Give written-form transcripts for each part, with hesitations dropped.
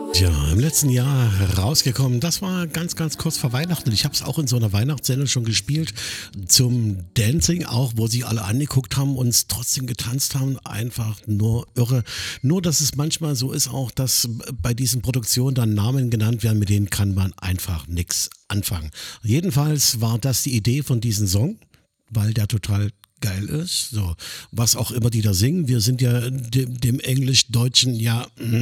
Ja, im letzten Jahr rausgekommen. Das war ganz, ganz kurz vor Weihnachten. Ich habe es auch in so einer Weihnachtssendung schon gespielt. Zum Dancing auch, wo sie alle angeguckt haben und es trotzdem getanzt haben. Einfach nur irre. Nur, dass es manchmal so ist auch, dass bei diesen Produktionen dann Namen genannt werden, mit denen kann man einfach nichts anfangen. Jedenfalls war das die Idee von diesem Song, weil der total geil ist. So, was auch immer die da singen. Wir sind ja dem Englisch-Deutschen ja.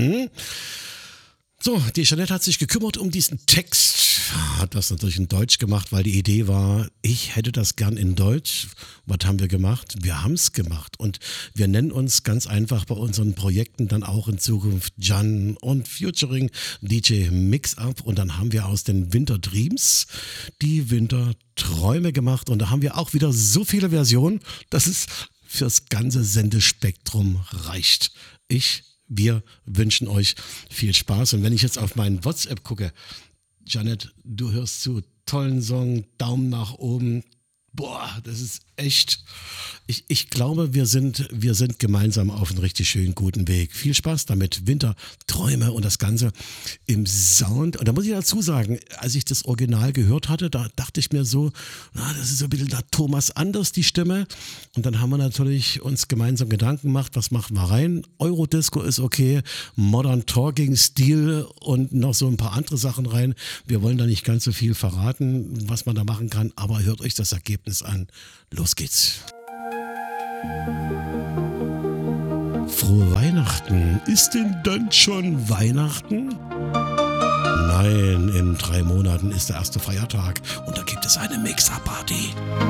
So, die Jeanette hat sich gekümmert um diesen Text, hat das natürlich in Deutsch gemacht, weil die Idee war, ich hätte das gern in Deutsch. Was haben wir gemacht? Wir haben es gemacht und wir nennen uns ganz einfach bei unseren Projekten dann auch in Zukunft Jan und Futuring DJ Mix-Up und dann haben wir aus den Winter Dreams die Winterträume gemacht und da haben wir auch wieder so viele Versionen, dass es fürs ganze Sendespektrum reicht. Wir wünschen euch viel Spaß. Und wenn ich jetzt auf meinen WhatsApp gucke, Janet, du hörst zu, tollen Song, Daumen nach oben. Boah, das ist echt. Ich glaube, wir sind gemeinsam auf einem richtig schönen guten Weg. Viel Spaß damit. Winterträume und das Ganze im Sound. Und da muss ich dazu sagen, als ich das Original gehört hatte, da dachte ich mir so, das ist so ein bisschen der Thomas Anders, die Stimme. Und dann haben wir natürlich uns gemeinsam Gedanken gemacht, was machen wir rein? Eurodisco ist okay, Modern Talking, Stil und noch so ein paar andere Sachen rein. Wir wollen da nicht ganz so viel verraten, was man da machen kann, aber hört euch das Ergebnis an. Los geht's. Frohe Weihnachten. Ist denn dann schon Weihnachten? Nein, in 3 Monaten ist der erste Feiertag und da gibt es eine Mix-Up-Party.